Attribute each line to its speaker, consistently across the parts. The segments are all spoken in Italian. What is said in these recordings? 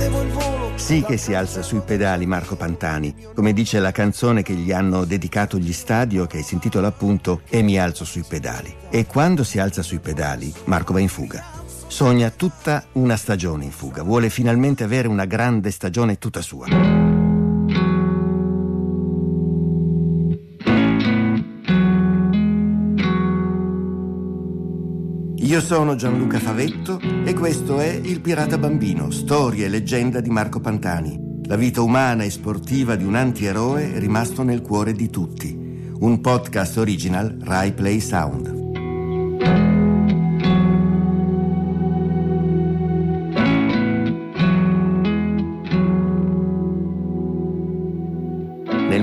Speaker 1: perdevo il volo.
Speaker 2: Sì che si alza sui pedali Marco Pantani, come dice la canzone che gli hanno dedicato gli Stadio, che si intitola appunto E mi alzo sui pedali. E quando si alza sui pedali, Marco va in fuga. Sogna tutta una stagione in fuga, vuole finalmente avere una grande stagione tutta sua. Io sono Gianluca Favetto e questo è Il Pirata Bambino, storia e leggenda di Marco Pantani, la vita umana e sportiva di un antieroe rimasto nel cuore di tutti. Un podcast original Rai Play Sound. Nel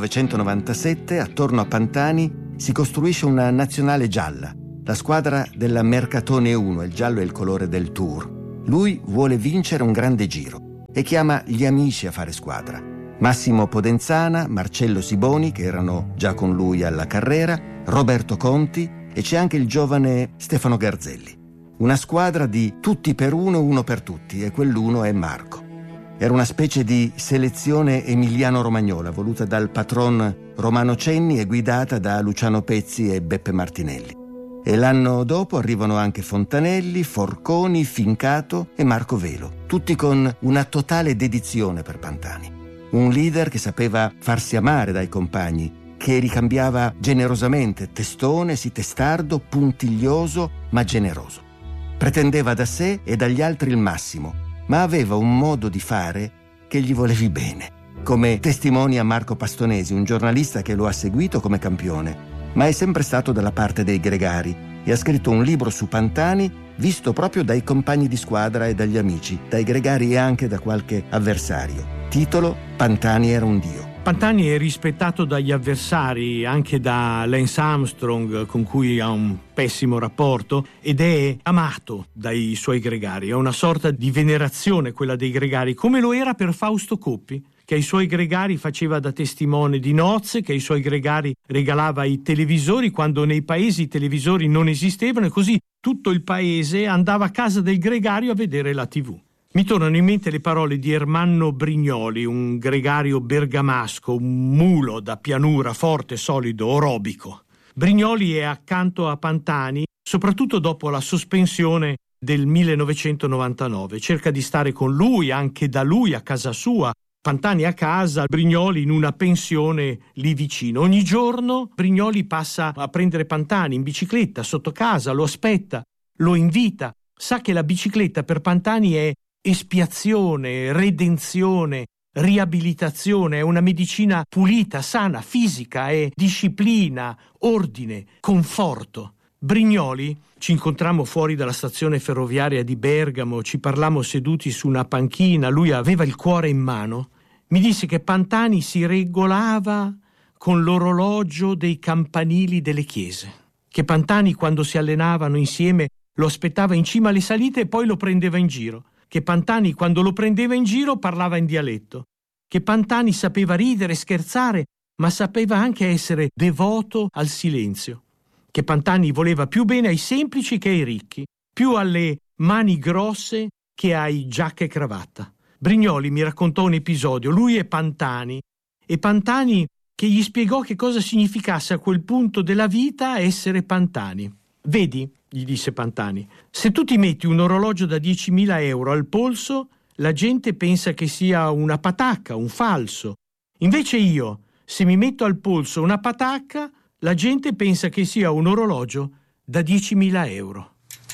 Speaker 2: 1997, attorno a Pantani, si costruisce una nazionale gialla, la squadra della Mercatone 1, il giallo è il colore del Tour. Lui vuole vincere un grande giro e chiama gli amici a fare squadra. Massimo Podenzana, Marcello Siboni, che erano già con lui alla carrera, Roberto Conti e c'è anche il giovane Stefano Garzelli. Una squadra di tutti per uno, uno per tutti, e quell'uno è Marco. Era una specie di selezione emiliano-romagnola, voluta dal patron Romano Cenni e guidata da Luciano Pezzi e Beppe Martinelli. E l'anno dopo arrivano anche Fontanelli, Forconi, Fincato e Marco Velo, tutti con una totale dedizione per Pantani. Un leader che sapeva farsi amare dai compagni, che ricambiava generosamente, testone, sì testardo, puntiglioso, ma generoso. Pretendeva da sé e dagli altri il massimo, ma aveva un modo di fare che gli volevi bene, come testimonia Marco Pastonesi, un giornalista che lo ha seguito come campione, ma è sempre stato dalla parte dei gregari e ha scritto un libro su Pantani visto proprio dai compagni di squadra e dagli amici, dai gregari e anche da qualche avversario. Titolo: Pantani era un dio.
Speaker 3: Pantani è rispettato dagli avversari, anche da Lance Armstrong, con cui ha un pessimo rapporto, ed è amato dai suoi gregari. È una sorta di venerazione quella dei gregari, come lo era per Fausto Coppi, che ai suoi gregari faceva da testimone di nozze, che ai suoi gregari regalava i televisori quando nei paesi i televisori non esistevano, e così tutto il paese andava a casa del gregario a vedere la TV. Mi tornano in mente le parole di Ermanno Brignoli, un gregario bergamasco, un mulo da pianura, forte, solido, orobico. Brignoli è accanto a Pantani, soprattutto dopo la sospensione del 1999. Cerca di stare con lui, anche da lui, a casa sua. Pantani a casa, Brignoli in una pensione lì vicino. Ogni giorno Brignoli passa a prendere Pantani in bicicletta sotto casa, lo aspetta, lo invita. Sa che la bicicletta per Pantani è espiazione, redenzione, riabilitazione, è una medicina pulita, sana, fisica, è disciplina, ordine, conforto. Brignoli, ci incontrammo fuori dalla stazione ferroviaria di Bergamo, ci parlammo seduti su una panchina, lui aveva il cuore in mano, mi disse che Pantani si regolava con l'orologio dei campanili delle chiese, che Pantani quando si allenavano insieme lo aspettava in cima alle salite e poi lo prendeva in giro, che Pantani quando lo prendeva in giro parlava in dialetto, che Pantani sapeva ridere e scherzare, ma sapeva anche essere devoto al silenzio, che Pantani voleva più bene ai semplici che ai ricchi, più alle mani grosse che ai giacca e cravatta. Brignoli mi raccontò un episodio, lui e Pantani che gli spiegò che cosa significasse a quel punto della vita essere Pantani. Vedi, gli disse Pantani, se tu ti metti un orologio da 10.000 euro al polso, la gente pensa che sia una patacca, un falso. Invece io, se mi metto al polso una patacca, la gente pensa che sia un orologio da 10.000 euro.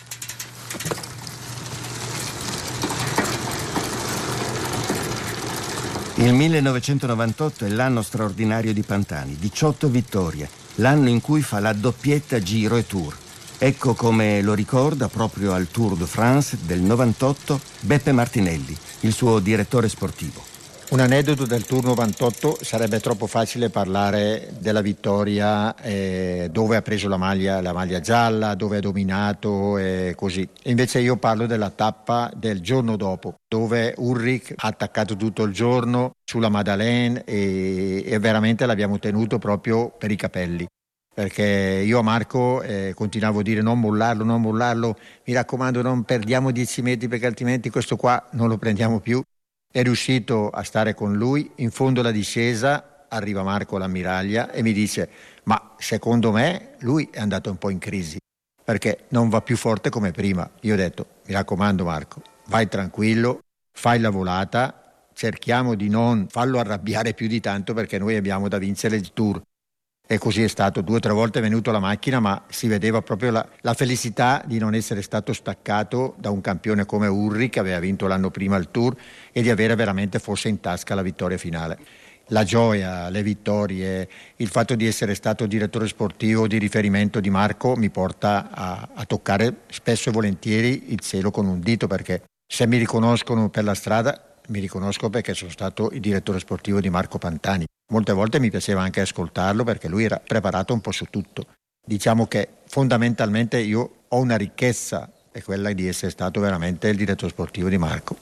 Speaker 2: Il 1998 è l'anno straordinario di Pantani, 18 vittorie, l'anno in cui fa la doppietta Giro e Tour. Ecco come lo ricorda proprio al Tour de France del 98 Beppe Martinelli, il suo direttore sportivo.
Speaker 4: Un aneddoto del Tour 98: sarebbe troppo facile parlare della vittoria, dove ha preso la maglia gialla, dove ha dominato e così. Invece io parlo della tappa del giorno dopo, dove Ulrich ha attaccato tutto il giorno sulla Madeleine e veramente l'abbiamo tenuto proprio per i capelli. Perché io a Marco continuavo a dire non mollarlo, mi raccomando non perdiamo 10 metri perché altrimenti questo qua non lo prendiamo più. È riuscito a stare con lui. In fondo alla discesa arriva Marco all'ammiraglia e mi dice: ma secondo me lui è andato un po' in crisi perché non va più forte come prima. Io ho detto: mi raccomando Marco, vai tranquillo, fai la volata, cerchiamo di non farlo arrabbiare più di tanto perché noi abbiamo da vincere il Tour. E così è stato. 2 o 3 volte è venuto la macchina, ma si vedeva proprio la felicità di non essere stato staccato da un campione come Urri, che aveva vinto l'anno prima il Tour, e di avere veramente forse in tasca la vittoria finale. La gioia, le vittorie, il fatto di essere stato direttore sportivo di riferimento di Marco mi porta a toccare spesso e volentieri il cielo con un dito, perché se mi riconoscono per la strada, mi riconosco perché sono stato il direttore sportivo di Marco Pantani. Molte volte mi piaceva anche ascoltarlo perché lui era preparato un po' su tutto. Diciamo che fondamentalmente io ho una ricchezza, è quella di essere stato veramente il direttore sportivo di Marco.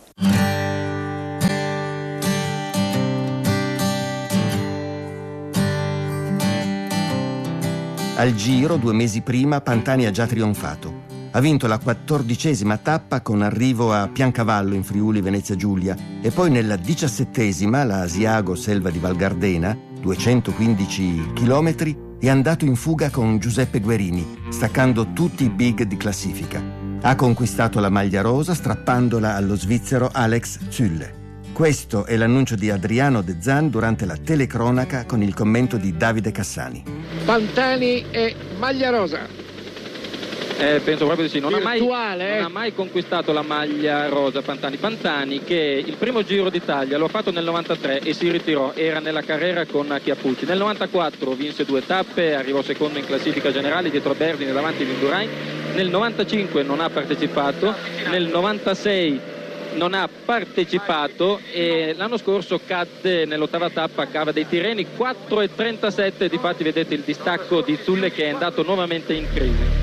Speaker 2: Al Giro, 2 mesi prima, Pantani ha già trionfato. Ha vinto la 14ª tappa con arrivo a Piancavallo in Friuli Venezia Giulia e poi nella 17ª la Asiago Selva di Val Gardena, 215 km, è andato in fuga con Giuseppe Guerini, staccando tutti i big di classifica. Ha conquistato la maglia rosa strappandola allo svizzero Alex Zülle. Questo è l'annuncio di Adriano De Zan durante la telecronaca con il commento di Davide Cassani.
Speaker 1: Pantani e maglia rosa.
Speaker 5: Penso proprio di sì. Non ha mai conquistato la maglia rosa Pantani. Pantani, che il primo Giro d'Italia lo ha fatto nel 93 e si ritirò, era nella carriera con Chiappucci. Nel 94 vinse 2 tappe, arrivò secondo in classifica generale dietro Berdin e davanti Indurain. Nel 95 non ha partecipato, nel 96 non ha partecipato e l'anno scorso cadde nell'8ª tappa a Cava dei Tirreni, 4,37. Difatti vedete il distacco di Zülle che è andato nuovamente in crisi.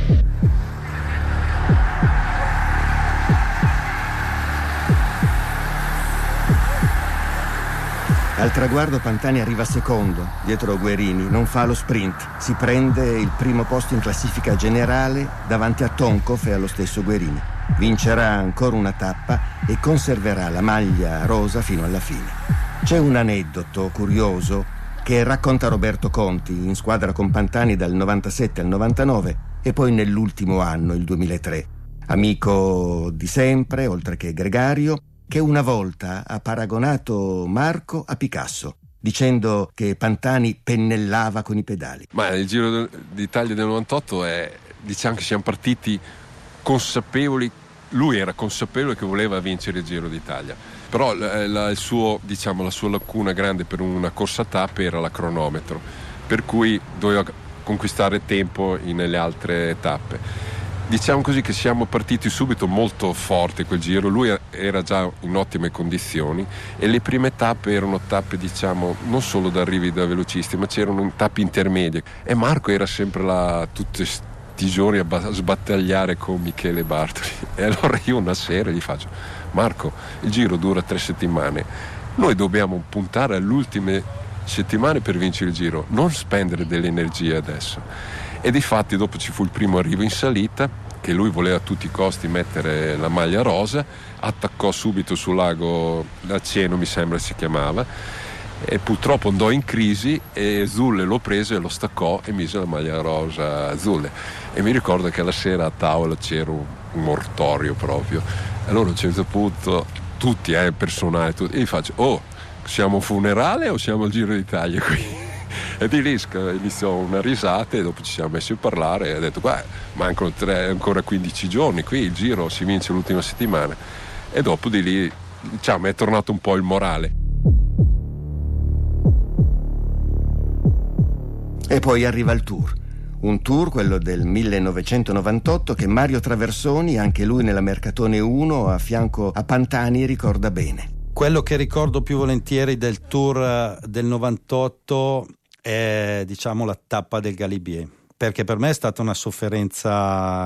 Speaker 2: Al traguardo Pantani arriva secondo, dietro Guerini, non fa lo sprint, si prende il primo posto in classifica generale davanti a Tonkov e allo stesso Guerini. Vincerà ancora una tappa e conserverà la maglia rosa fino alla fine. C'è un aneddoto curioso che racconta Roberto Conti, in squadra con Pantani dal 97 al 99 e poi nell'ultimo anno, il 2003. Amico di sempre, oltre che gregario, che una volta ha paragonato Marco a Picasso, dicendo che Pantani pennellava con i pedali.
Speaker 6: Ma il Giro d'Italia del 98 diciamo che siamo partiti consapevoli, lui era consapevole che voleva vincere il Giro d'Italia, però la sua lacuna grande per una corsa a tappe era la cronometro, per cui doveva conquistare tempo nelle altre tappe. Diciamo così che siamo partiti subito molto forte quel giro, lui era già in ottime condizioni e le prime tappe erano tappe non solo da arrivi da velocisti, ma c'erano tappe intermedie e Marco era sempre là tutti sti giorni a sbattagliare con Michele Bartoli e allora io una sera gli faccio: Marco, il giro dura 3 settimane, noi dobbiamo puntare alle ultime settimane per vincere il giro, non spendere delle energie adesso. E difatti dopo ci fu il primo arrivo in salita, che lui voleva a tutti i costi mettere la maglia rosa, attaccò subito sul lago Laceno, mi sembra si chiamava, e purtroppo andò in crisi e Zülle lo prese, lo staccò e mise la maglia rosa a Zülle. E mi ricordo che la sera a tavola c'era un mortorio proprio. Allora a un certo punto tutti, personale, e gli faccio: oh, siamo a un funerale o siamo al Giro d'Italia qui? E di lì iniziò una risata e dopo ci siamo messi a parlare e ha detto: mancano ancora 15 giorni, qui il giro si vince l'ultima settimana. E dopo di lì è tornato un po' il morale.
Speaker 2: E poi arriva il Tour. Un Tour, quello del 1998, che Mario Traversoni, anche lui nella Mercatone 1 a fianco a Pantani, ricorda bene.
Speaker 7: Quello che ricordo più volentieri del Tour del 98 è la tappa del Galibier, perché per me è stata una sofferenza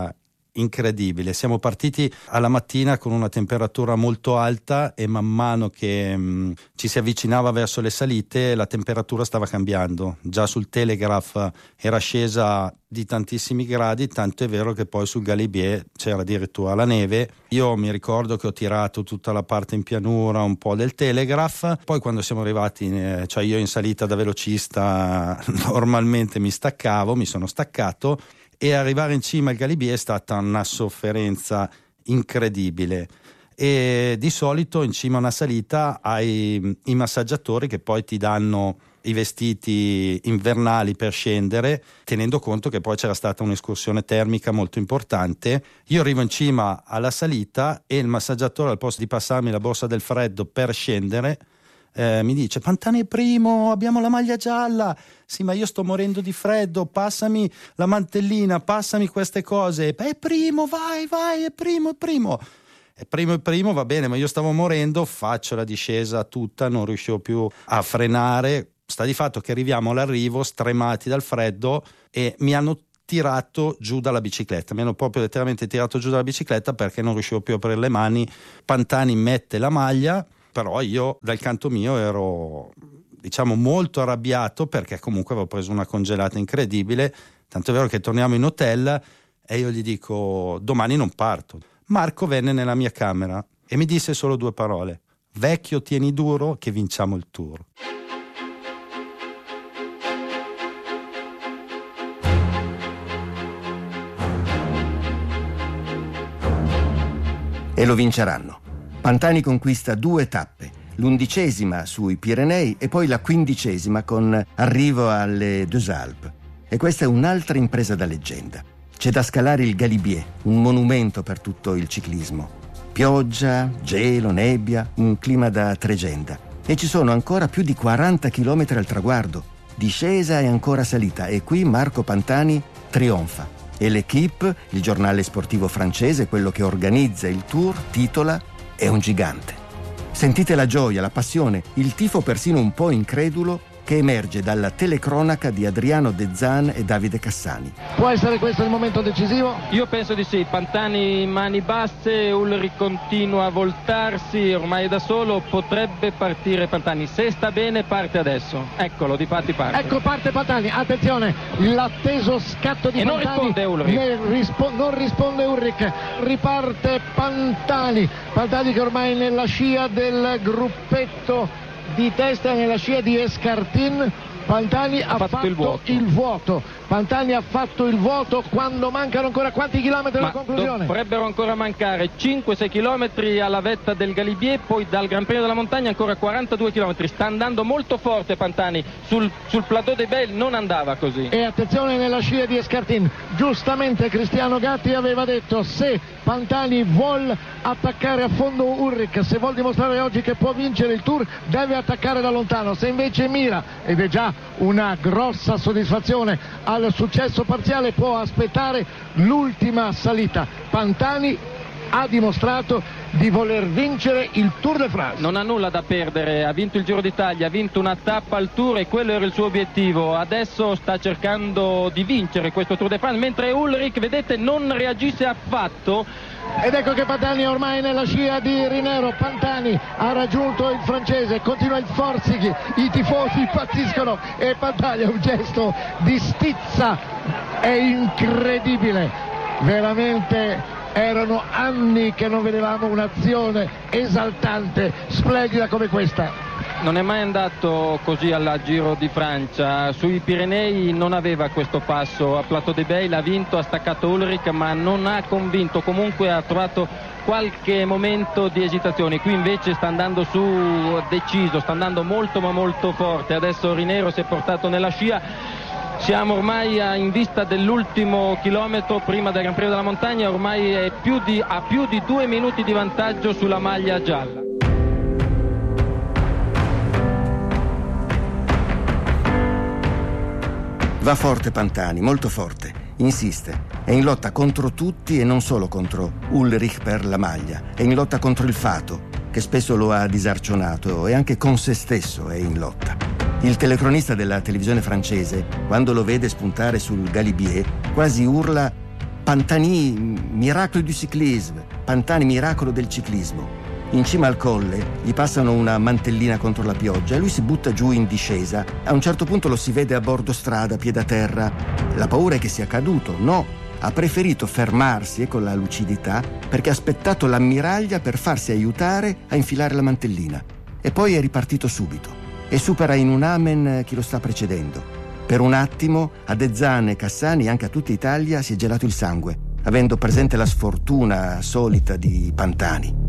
Speaker 7: incredibile. Siamo partiti alla mattina con una temperatura molto alta e man mano che ci si avvicinava verso le salite la temperatura stava cambiando. Già sul Telegraph era scesa di tantissimi gradi, tanto è vero che poi sul Galibier c'era addirittura la neve. Io mi ricordo che ho tirato tutta la parte in pianura, un po' del Telegraph, poi quando siamo arrivati, cioè io in salita da velocista normalmente mi sono staccato, e arrivare in cima al Galibier è stata una sofferenza incredibile. E di solito in cima a una salita hai i massaggiatori che poi ti danno i vestiti invernali per scendere, tenendo conto che poi c'era stata un'escursione termica molto importante. Io arrivo in cima alla salita e il massaggiatore, al posto di passarmi la borsa del freddo per scendere, mi dice: Pantani è primo, abbiamo la maglia gialla. Sì, ma io sto morendo di freddo, passami la mantellina, passami queste cose. È primo, vai, è primo. È primo, va bene, ma io stavo morendo, faccio la discesa tutta, non riuscivo più a frenare. Sta di fatto che arriviamo all'arrivo stremati dal freddo e mi hanno tirato giù dalla bicicletta, mi hanno proprio letteralmente tirato giù dalla bicicletta perché non riuscivo più a aprire le mani. Pantani mette la maglia, però io dal canto mio ero, diciamo, molto arrabbiato perché comunque avevo preso una congelata incredibile, tanto è vero che torniamo in hotel e io gli dico: domani non parto. Marco venne nella mia camera e mi disse solo 2 parole: vecchio, tieni duro che vinciamo il Tour.
Speaker 2: E lo vinceranno. Pantani conquista 2 tappe, l'11ª sui Pirenei e poi la 15ª con arrivo alle Deux Alpes. E questa è un'altra impresa da leggenda. C'è da scalare il Galibier, un monumento per tutto il ciclismo. Pioggia, gelo, nebbia, un clima da tregenda. E ci sono ancora più di 40 chilometri al traguardo, discesa e ancora salita. E qui Marco Pantani trionfa. E l'Équipe, il giornale sportivo francese, quello che organizza il Tour, titola: è un gigante. Sentite la gioia, la passione, il tifo persino un po' incredulo che emerge dalla telecronaca di Adriano De Zan e Davide Cassani.
Speaker 1: Può essere questo il momento decisivo?
Speaker 5: Io penso di sì. Pantani mani basse, Ullrich continua a voltarsi ormai da solo, potrebbe partire Pantani. Se sta bene parte adesso. Eccolo, difatti parte.
Speaker 1: Ecco, parte Pantani, attenzione, l'atteso scatto di
Speaker 5: e
Speaker 1: Pantani.
Speaker 5: Non risponde Ullrich.
Speaker 1: Non risponde Ullrich, riparte Pantani che ormai nella scia del gruppetto di testa, nella scia di Escartin. Pantani ha fatto il vuoto. Pantani ha fatto il vuoto quando mancano ancora quanti chilometri alla conclusione?
Speaker 5: Dovrebbero ancora mancare 5-6 chilometri alla vetta del Galibier, poi dal Gran Premio della Montagna ancora 42 chilometri. Sta andando molto forte Pantani, sul Plateau des Belles non andava così.
Speaker 1: E attenzione nella scia di Escartin. Giustamente Cristiano Gatti aveva detto: se Pantani vuol attaccare a fondo Ullrich, se vuol dimostrare oggi che può vincere il Tour, deve attaccare da lontano. Se invece mira, ed è già una grossa soddisfazione, al successo parziale, può aspettare l'ultima salita. Pantani ha dimostrato di voler vincere il Tour de France.
Speaker 5: Non ha nulla da perdere, ha vinto il Giro d'Italia, ha vinto una tappa al Tour e quello era il suo obiettivo. Adesso sta cercando di vincere questo Tour de France, mentre Ullrich, vedete, non reagisce affatto.
Speaker 1: Ed ecco che Pantani è ormai nella scia di Rinero. Pantani ha raggiunto il francese, continua il Forzighi, i tifosi impazziscono e Pantani ha un gesto di stizza, è incredibile, veramente. Erano anni che non vedevamo un'azione esaltante, splendida come questa.
Speaker 5: Non è mai andato così al Giro di Francia, sui Pirenei non aveva questo passo, a Plateau des Belles ha vinto, ha staccato Ullrich ma non ha convinto, comunque ha trovato qualche momento di esitazione. Qui invece sta andando su deciso, sta andando molto ma molto forte. Adesso Rinero si è portato nella scia. Siamo ormai in vista dell'ultimo chilometro prima del Gran Premio della Montagna, ormai è ha più di 2 minuti di vantaggio sulla maglia gialla.
Speaker 2: Va forte Pantani, molto forte, insiste, è in lotta contro tutti e non solo contro Ullrich per la maglia, è in lotta contro il fato, che spesso lo ha disarcionato, e anche con se stesso è in lotta. Il telecronista della televisione francese, quando lo vede spuntare sul Galibier, quasi urla: Pantani, miracolo du cyclisme, Pantani, miracolo del ciclismo. In cima al colle gli passano una mantellina contro la pioggia e lui si butta giù in discesa. A un certo punto lo si vede a bordo strada, piede a terra. La paura è che sia caduto. No, ha preferito fermarsi, e con la lucidità, perché ha aspettato l'ammiraglia per farsi aiutare a infilare la mantellina. E poi è ripartito subito e supera in un amen chi lo sta precedendo. Per un attimo a De Zan e Cassani e anche a tutta Italia si è gelato il sangue, avendo presente la sfortuna solita di Pantani.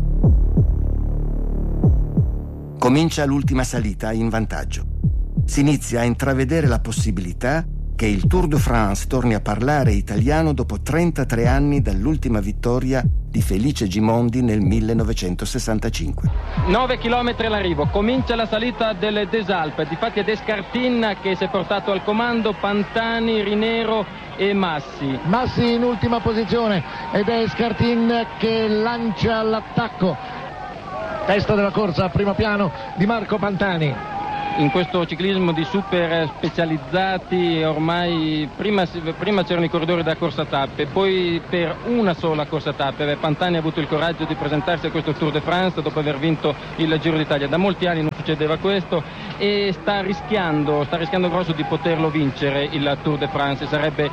Speaker 2: Comincia l'ultima salita in vantaggio. Si inizia a intravedere la possibilità che il Tour de France torni a parlare italiano dopo 33 anni dall'ultima vittoria di Felice Gimondi nel 1965.
Speaker 5: 9 chilometri all'arrivo, comincia la salita delle Des Alpes, difatti è Descartin che si è portato al comando, Pantani, Rinero e Massi.
Speaker 1: Massi in ultima posizione ed è Descartin che lancia l'attacco. Testa della corsa, primo piano di Marco Pantani.
Speaker 5: In questo ciclismo di super specializzati ormai prima c'erano i corridori da corsa tappe, poi per una sola corsa tappe. Pantani ha avuto il coraggio di presentarsi a questo Tour de France dopo aver vinto il Giro d'Italia. Da molti anni non succedeva questo e sta rischiando grosso di poterlo vincere il Tour de France. Sarebbe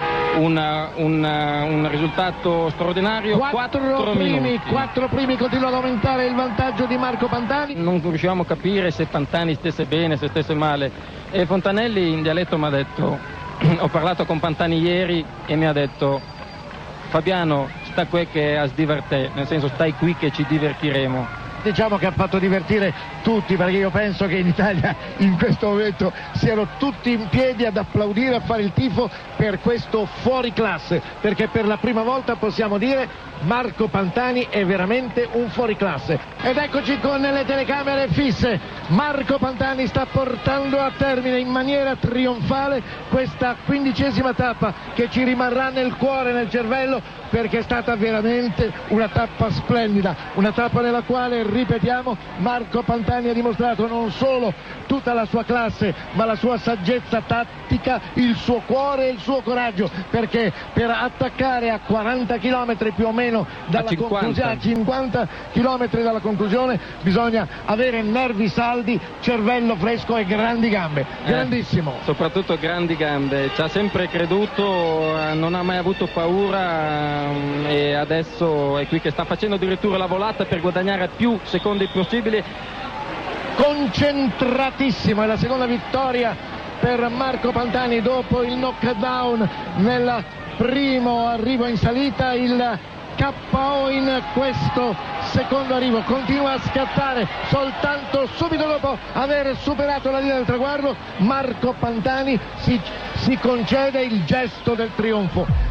Speaker 5: un risultato straordinario.
Speaker 1: Quattro primi continua ad aumentare il vantaggio di Marco Pantani.
Speaker 5: Non riuscivamo a capire se Pantani stesse bene, se stesse male, e Fontanelli in dialetto mi ha detto, ho parlato con Pantani ieri e mi ha detto: Fabiano, sta qui che a sdivertè, nel senso stai qui che ci divertiremo.
Speaker 1: Diciamo che ha fatto divertire tutti, perché io penso che in Italia in questo momento siano tutti in piedi ad applaudire, a fare il tifo per questo fuoriclasse, perché per la prima volta possiamo dire Marco Pantani è veramente un fuoriclasse. Ed eccoci con le telecamere fisse. Marco Pantani sta portando a termine in maniera trionfale questa 15ª tappa che ci rimarrà nel cuore, nel cervello, perché è stata veramente una tappa splendida, una tappa nella quale, ripetiamo, Marco Pantani ha dimostrato non solo tutta la sua classe ma la sua saggezza tattica, il suo cuore e il suo coraggio, perché per attaccare a 40 km più o meno dalla conclusione, a 50 km dalla conclusione, bisogna avere nervi saldi, cervello fresco e grandi gambe. Grandissimo,
Speaker 5: soprattutto grandi gambe, ci ha sempre creduto, non ha mai avuto paura, e adesso è qui che sta facendo addirittura la volata per guadagnare più secondi possibili.
Speaker 1: Concentratissimo, è la seconda vittoria per Marco Pantani dopo il knockdown nel primo arrivo in salita. Il KO in questo secondo arrivo, continua a scattare soltanto subito dopo aver superato la linea del traguardo. Marco Pantani si concede il gesto del trionfo.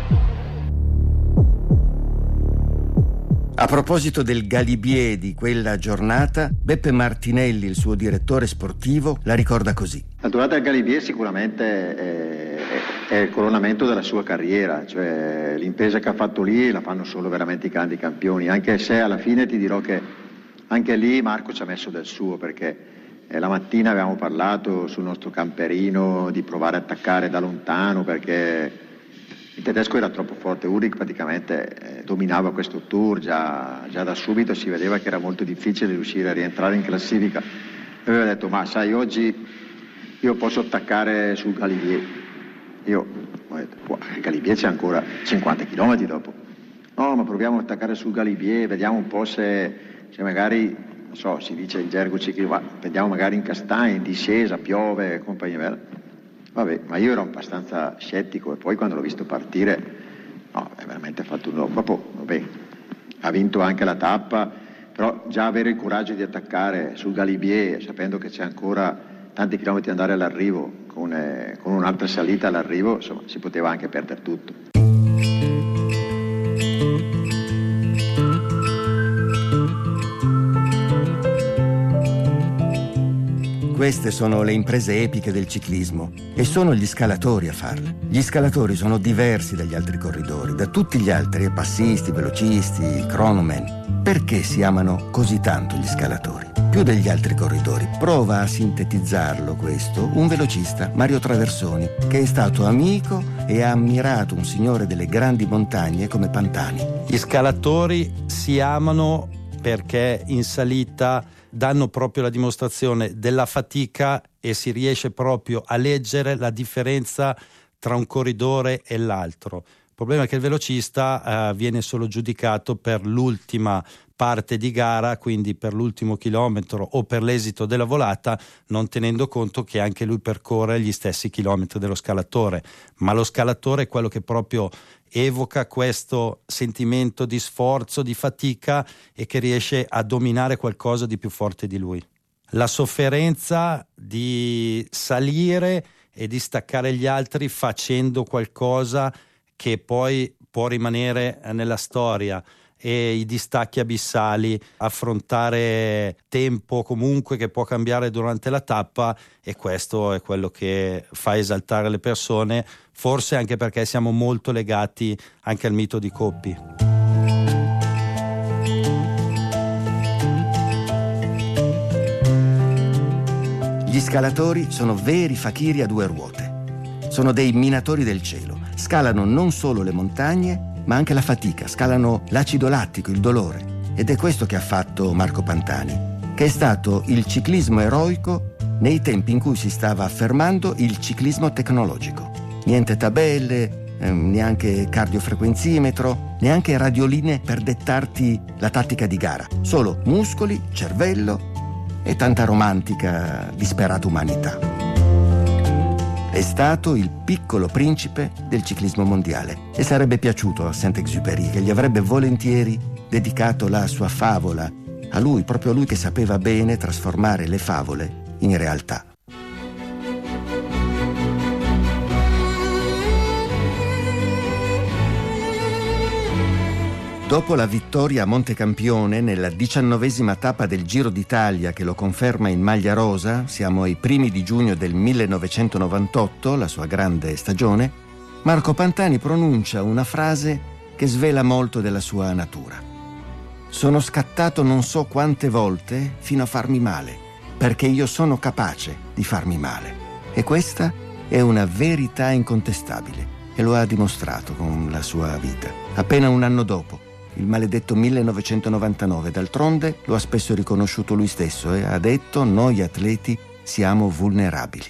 Speaker 2: A proposito del galibier di quella giornata, Beppe Martinelli, il suo direttore sportivo, la ricorda così.
Speaker 4: La durata del galibier sicuramente è il coronamento della sua carriera, cioè l'impresa che ha fatto lì la fanno solo veramente i grandi campioni, anche se alla fine ti dirò che anche lì Marco ci ha messo del suo, perché la mattina avevamo parlato sul nostro camperino di provare a attaccare da lontano, perché il tedesco era troppo forte. Urik praticamente dominava questo tour, già da subito si vedeva che era molto difficile riuscire a rientrare in classifica. E aveva detto: ma sai, oggi io posso attaccare sul galibier. Io ho detto: il galibier c'è ancora 50 km dopo. No, ma proviamo ad attaccare sul galibier, vediamo un po' se magari, non so, si dice in gergo ciclismo, vediamo magari in castagna, in discesa, piove e compagnia bella. Vabbè, ma io ero abbastanza scettico, e poi quando l'ho visto partire, no, è veramente fatto un dopo. Vabbè, ha vinto anche la tappa, però già avere il coraggio di attaccare sul galibier, sapendo che c'è ancora tanti chilometri da andare all'arrivo, con un'altra salita all'arrivo, insomma, si poteva anche perdere tutto.
Speaker 2: Queste sono le imprese epiche del ciclismo e sono gli scalatori a farle. Gli scalatori sono diversi dagli altri corridori, da tutti gli altri, passisti, velocisti, cronoman. Perché si amano così tanto gli scalatori? Più degli altri corridori. Prova a sintetizzarlo questo un velocista, Mario Traversoni, che è stato amico e ha ammirato un signore delle grandi montagne come Pantani.
Speaker 7: Gli scalatori si amano perché in salita danno proprio la dimostrazione della fatica e si riesce proprio a leggere la differenza tra un corridore e l'altro. Il problema è che il velocista viene solo giudicato per l'ultima parte di gara, quindi per l'ultimo chilometro o per l'esito della volata, non tenendo conto che anche lui percorre gli stessi chilometri dello scalatore, ma lo scalatore è quello che proprio evoca questo sentimento di sforzo, di fatica e che riesce a dominare qualcosa di più forte di lui. La sofferenza di salire e di staccare gli altri facendo qualcosa che poi può rimanere nella storia, e i distacchi abissali, affrontare tempo comunque che può cambiare durante la tappa, e questo è quello che fa esaltare le persone, forse anche perché siamo molto legati anche al mito di Coppi.
Speaker 2: Gli scalatori sono veri fakiri a due ruote. Sono dei minatori del cielo. Scalano non solo le montagne, ma anche la fatica, scalano l'acido lattico, il dolore. Ed è questo che ha fatto Marco Pantani, che è stato il ciclismo eroico nei tempi in cui si stava affermando il ciclismo tecnologico. Niente tabelle, neanche cardiofrequenzimetro, neanche radioline per dettarti la tattica di gara. Solo muscoli, cervello e tanta romantica, disperata umanità. È stato il piccolo principe del ciclismo mondiale e sarebbe piaciuto a Saint-Exupéry, che gli avrebbe volentieri dedicato la sua favola a lui, proprio a lui che sapeva bene trasformare le favole in realtà. Dopo la vittoria a Montecampione nella 19ª tappa del Giro d'Italia che lo conferma in maglia rosa, siamo ai primi di giugno del 1998, la sua grande stagione, Marco Pantani pronuncia una frase che svela molto della sua natura. Sono scattato non so quante volte fino a farmi male, perché io sono capace di farmi male. E questa è una verità incontestabile e lo ha dimostrato con la sua vita. Appena un anno dopo, il maledetto 1999, d'altronde lo ha spesso riconosciuto lui stesso e ha detto: noi atleti siamo vulnerabili.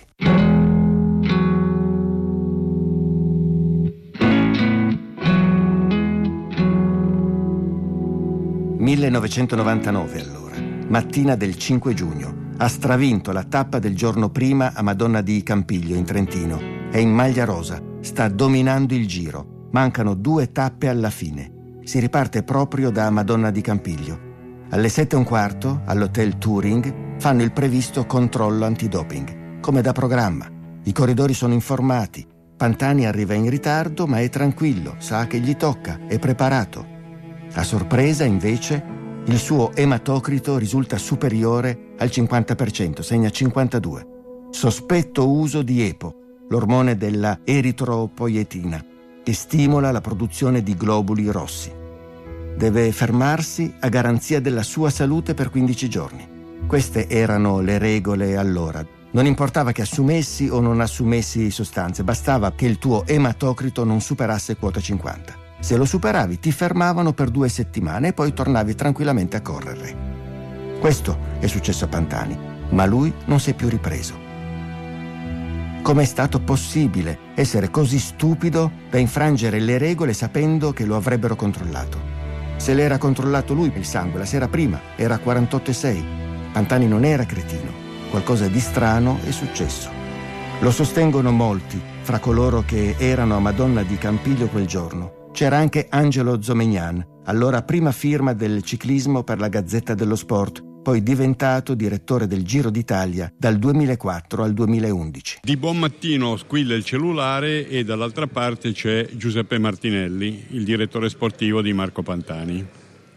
Speaker 2: «1999 allora, mattina del 5 giugno, ha stravinto la tappa del giorno prima a Madonna di Campiglio in Trentino. È in maglia rosa, sta dominando il giro, mancano 2 tappe alla fine. Si riparte proprio da Madonna di Campiglio. Alle 7:15, all'hotel Turing, fanno il previsto controllo antidoping, come da programma. I corridori sono informati. Pantani arriva in ritardo, ma è tranquillo, sa che gli tocca, è preparato. A sorpresa, invece, il suo ematocrito risulta superiore al 50%, segna 52. Sospetto uso di EPO, l'ormone della eritropoietina, che stimola la produzione di globuli rossi. Deve fermarsi a garanzia della sua salute per 15 giorni. Queste erano le regole allora. Non importava che assumessi o non assumessi sostanze, bastava che il tuo ematocrito non superasse quota 50. Se lo superavi ti fermavano per 2 settimane e poi tornavi tranquillamente a correre. Questo è successo a Pantani, ma lui non si è più ripreso. Com'è stato possibile essere così stupido da infrangere le regole sapendo che lo avrebbero controllato? Se l'era controllato lui il sangue la sera prima, era 48,6. Pantani non era cretino. Qualcosa di strano è successo. Lo sostengono molti fra coloro che erano a Madonna di Campiglio quel giorno. C'era anche Angelo Zomegnan, allora prima firma del ciclismo per la Gazzetta dello Sport, poi diventato direttore del Giro d'Italia dal 2004 al 2011.
Speaker 8: Di buon mattino squilla il cellulare e dall'altra parte c'è Giuseppe Martinelli, il direttore sportivo di Marco Pantani.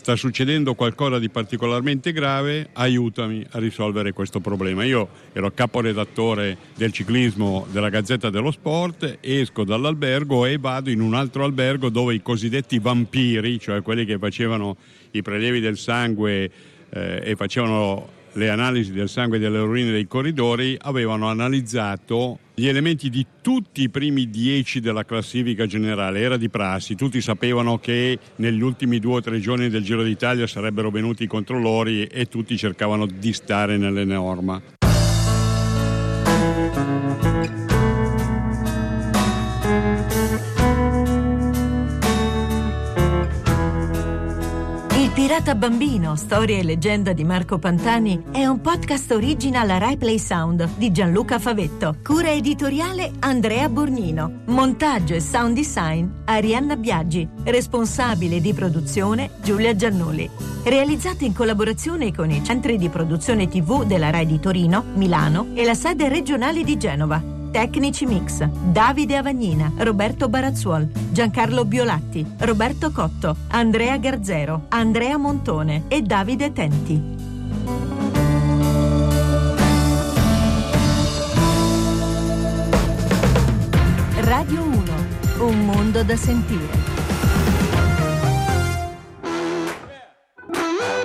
Speaker 8: sta succedendo qualcosa di particolarmente grave, aiutami a risolvere questo problema. Io ero caporedattore del ciclismo della Gazzetta dello Sport, esco dall'albergo e vado in un altro albergo dove i cosiddetti vampiri, cioè quelli che facevano i prelievi del sangue e facevano le analisi del sangue e delle urine dei corridori, avevano analizzato gli elementi di tutti i primi 10 della classifica generale. Era di prassi, tutti sapevano che negli ultimi 2 o 3 giorni del Giro d'Italia sarebbero venuti i controllori e tutti cercavano di stare nelle norme.
Speaker 9: Il Pirata Bambino, storia e leggenda di Marco Pantani è un podcast original a Rai Play Sound di Gianluca Favetto. Cura editoriale Andrea Borgnino. Montaggio e sound design Arianna Biaggi. Responsabile di produzione Giulia Giannuli. Realizzato in collaborazione con i centri di produzione TV della Rai di Torino, Milano e la sede regionale di Genova. Tecnici mix Davide Avagnina, Roberto Barazzuol, Giancarlo Biolatti, Roberto Cotto, Andrea Garzero, Andrea Montone e Davide Tenti. Radio 1, un mondo da sentire.